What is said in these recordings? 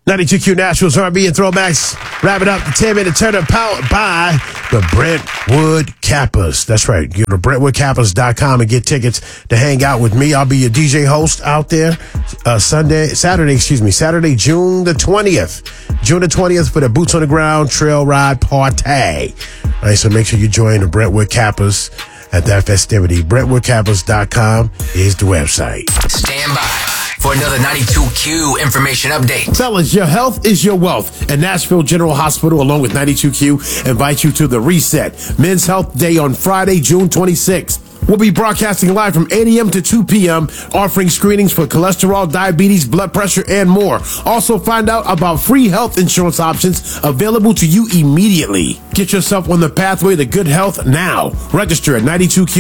92Q Nashville's R&B and Throwbacks. Wrap it up. The 10-minute turn-up powered by the Brentwood Kappas. That's right. Go to BrentwoodKappas.com and get tickets to hang out with me. I'll be your DJ host out there Saturday, June the 20th. June the 20th for the Boots on the Ground Trail Ride Party. All right, so make sure you join the Brentwood Kappas at that festivity. BrentwoodKappas.com is the website. Stand by for another 92Q information update. Fellas, your health is your wealth. And Nashville General Hospital, along with 92Q, invite you to the Reset Men's Health Day on Friday, June 26th. We'll be broadcasting live from 8 a.m. to 2 p.m., offering screenings for cholesterol, diabetes, blood pressure, and more. Also, find out about free health insurance options available to you immediately. Get yourself on the pathway to good health now. Register at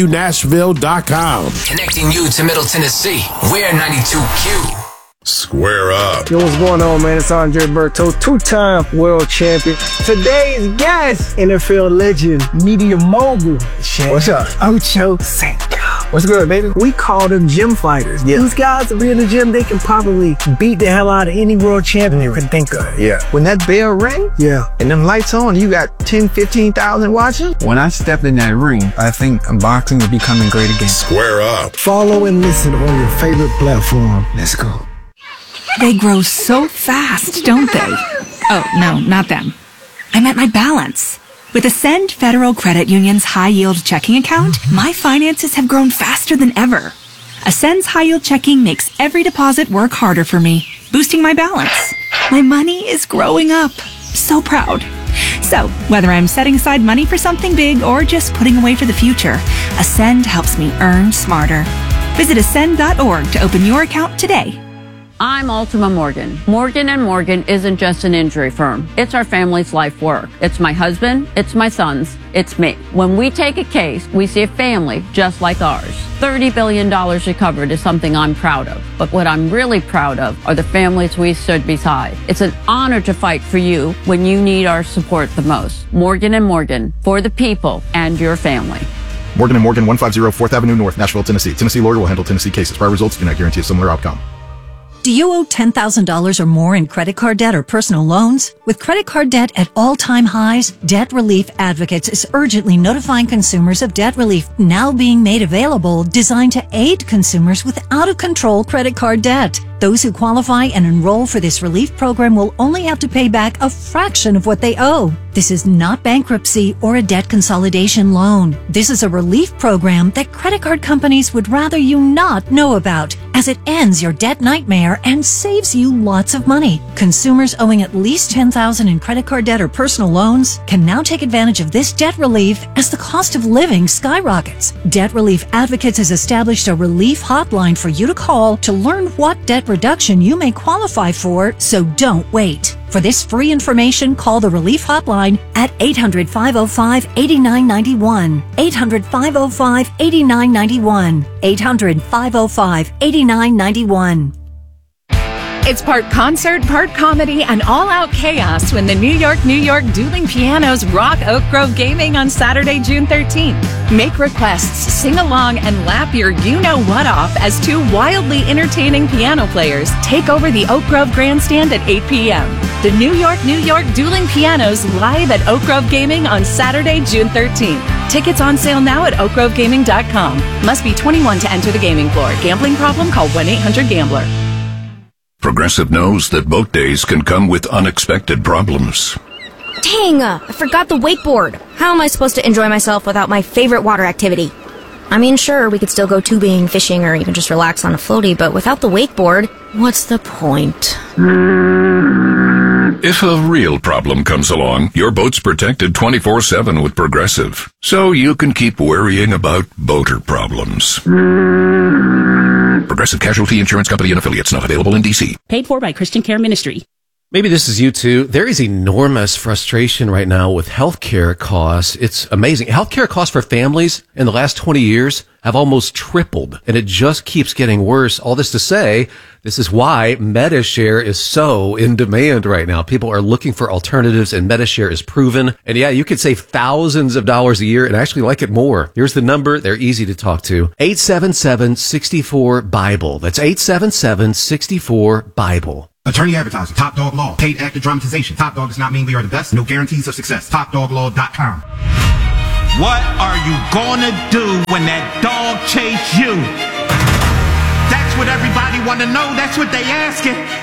92QNashville.com. Connecting you to Middle Tennessee. We're 92Q. Square up. Yo, what's going on, man? It's Andre Berto, two-time world champion. Today's guest, NFL legend, media mogul. What's up? Ocho Cinco. What's good, baby? We call them gym fighters. Yeah. These guys are in the gym, they can probably beat the hell out of any world champion you can think of. Yeah. When that bell rang, and them lights on, you got 10, 15,000 watching. When I stepped in that ring, I think boxing is becoming great again. Square up. Follow and listen on your favorite platform. Let's go. They grow so fast, don't they? Oh, no, not them. I meant my balance. With Ascend Federal Credit Union's high-yield checking account, my finances have grown faster than ever. Ascend's high-yield checking makes every deposit work harder for me, boosting my balance. My money is growing up. So proud. So, whether I'm setting aside money for something big or just putting away for the future, Ascend helps me earn smarter. Visit ascend.org to open your account today. I'm Ultima Morgan. Morgan & Morgan isn't just an injury firm. It's our family's life work. It's my husband, it's my sons, it's me. When we take a case, we see a family just like ours. $30 billion recovered is something I'm proud of. But what I'm really proud of are the families we stood beside. It's an honor to fight for you when you need our support the most. Morgan & Morgan, for the people and your family. Morgan & Morgan, 150 4th Avenue North, Nashville, Tennessee. Tennessee lawyer will handle Tennessee cases. Prior results do not guarantee a similar outcome. Do you owe $10,000 or more in credit card debt or personal loans? With credit card debt at all-time highs, Debt Relief Advocates is urgently notifying consumers of debt relief now being made available, designed to aid consumers with out-of-control credit card debt. Those who qualify and enroll for this relief program will only have to pay back a fraction of what they owe. This is not bankruptcy or a debt consolidation loan. This is a relief program that credit card companies would rather you not know about, as it ends your debt nightmare and saves you lots of money. Consumers owing at least $10,000 in credit card debt or personal loans can now take advantage of this debt relief as the cost of living skyrockets. Debt Relief Advocates has established a relief hotline for you to call to learn what debt reduction you may qualify for, so don't wait. For this free information, call the Relief Hotline at 800-505-8991. 800-505-8991. 800-505-8991. It's part concert, part comedy, and all-out chaos when the New York Dueling Pianos rock Oak Grove Gaming on Saturday, June 13th. Make requests, sing along, and laugh your you-know-what off as two wildly entertaining piano players take over the Oak Grove Grandstand at 8 p.m. The New York Dueling Pianos live at Oak Grove Gaming on Saturday, June 13th. Tickets on sale now at oakgrovegaming.com. Must be 21 to enter the gaming floor. Gambling problem? Call 1-800-GAMBLER. Progressive knows that boat days can come with unexpected problems. Dang, I forgot the wakeboard. How am I supposed to enjoy myself without my favorite water activity? I mean, sure, we could still go tubing, fishing, or even just relax on a floaty, but without the wakeboard, what's the point? If a real problem comes along, your boat's protected 24/7 with Progressive, so you can keep worrying about boater problems. Progressive Casualty Insurance Company and Affiliates, not available in D.C. Paid for by Christian Care Ministry. Maybe this is you too. There is enormous frustration right now with healthcare costs. It's amazing. Healthcare costs for families in the last 20 years have almost tripled, and it just keeps getting worse. All this to say, this is why Medi-Share is so in demand right now. People are looking for alternatives, and Medi-Share is proven. And yeah, you could save thousands of dollars a year and actually like it more. Here's the number. They're easy to talk to. 877-64-BIBLE. That's 877-64-BIBLE. Attorney advertising. Top Dog Law. Paid actor dramatization. Top Dog does not mean we are the best. No guarantees of success. TopDogLaw.com. What are you gonna do when that dog chase you? That's what everybody wanna know. That's what they asking.